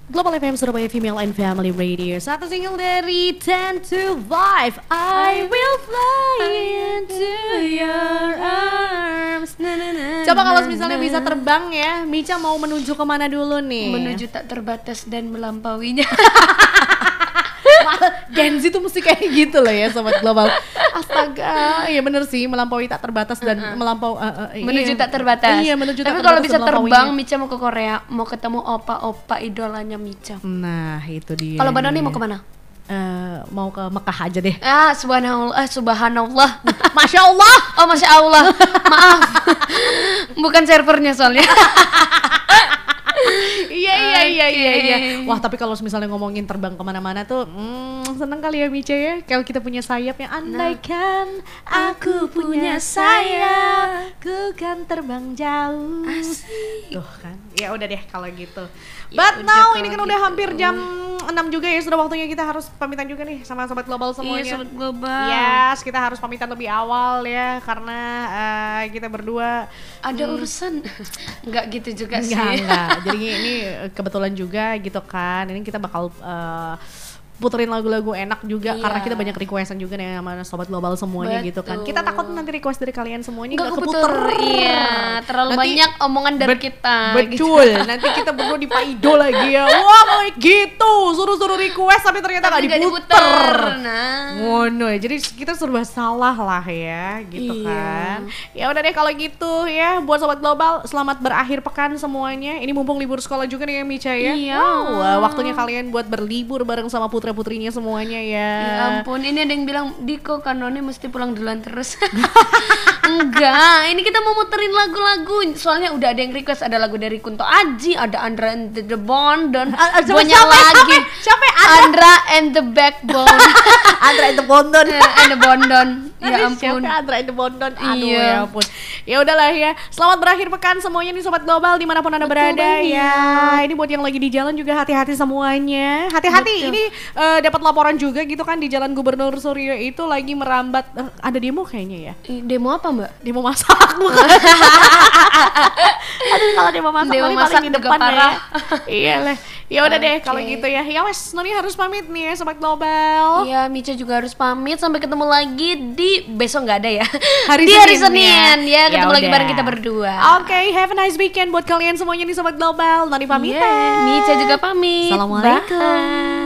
Global FM Surabaya Female and Family Radio. Satu single dari 10 to 5. I will fly into your arms. Coba kalau misalnya bisa terbang ya, Mica mau menuju kemana dulu nih? Menuju tak terbatas dan melampauinya. Gen Z tuh mesti kayak gitu loh ya Sobat Global. Astaga, ya bener sih, melampaui tak terbatas dan Menuju tak terbatas. Iya, menuju tak Tapi terbatas. kalau bisa dan terbang, melampauinya. Mica mau ke Korea, mau ketemu opa-opa idolanya Mica. Nah, itu dia. Kalau Mbak Noni nih. mau kemana? Mau ke Mekah aja deh. Subhanallah. Masya Allah. Oh, Masya Allah. Maaf. Bukan servernya soalnya. Iya. Wah, tapi kalau misalnya ngomongin terbang kemana-mana tuh, seneng kali ya Mica ya. Kalau kita punya sayap yang andaikan aku punya sayap, ku kan terbang jauh. Asik. Tuh kan. Ya udah deh kalau gitu. Ya But udah now kalau ini kan udah gitu. hampir jam 6 juga ya. Sudah waktunya kita harus pamitan juga nih sama Sobat Global semuanya. Iya, Sobat Global. Yes, kita harus pamitan lebih awal ya karena kita berdua Ada urusan. Enggak gitu juga sih. Enggak. Jadi ini kebetulan juga gitu kan. Ini kita bakal puterin lagu-lagu enak juga Iya. karena kita banyak requestan juga nih sama Sobat Global semuanya gitu kan. Kita takut nanti request dari kalian semuanya Enggak nggak keputer. keputer. Iya, terlalu Nanti- banyak omongan dari kita. Betul. Nanti kita berdua di Paido lagi ya. Wah, mau gitu. Suruh-suruh request tapi ternyata nggak Nggak diputer. Nah. Ngono ya. Jadi kita serba salah lah ya, gitu Iya. kan. Ya udah deh kalau gitu ya, buat Sobat Global selamat berakhir pekan semuanya. Ini mumpung libur sekolah juga nih ya Mica ya. Iya. Wow, waktunya kalian buat berlibur bareng sama putra-putrinya semuanya ya. Ya ampun, ini ada yang bilang Diko Kanoni mesti pulang duluan terus. Enggak, ini kita mau muterin lagu-lagu. Soalnya udah ada yang request, ada lagu dari Kunto Aji, ada Andra and the Bondon, banyak lagi. Siapa? Andra and the Backbone. Andra itu Bondon. And the Bondon. Ya ampun. Siapa Andra itu Bondon? Aduh Iya. ya ampun. Ya udahlah ya. Selamat berakhir pekan semuanya nih Sobat Global dimanapun Anda berada banget. ya. Ini buat yang lagi di jalan juga hati-hati semuanya. Hati-hati. Betul. Ini dapat laporan juga gitu kan di Jalan Gubernur Suryo itu lagi merambat ada demo kayaknya ya. Demo apa, Mbak? Demo masak bukan? Aduh kalau demo masak Demo paling masak di juga depan parah. ya. Iyalah. Ya udah deh Oke. kalau gitu ya. Ya wes, Noni harus pamit nih ya Sobat Global. Iya, Mica juga harus pamit. Sampai ketemu lagi di besok nggak ada ya. Hari di hari Senin Senin ya, ketemu lagi udah. bareng kita berdua. Oke, have a nice weekend buat kalian semuanya nih Sobat Global. Noni pamitan. Iya, Mica juga pamit. Assalamualaikum. Bye.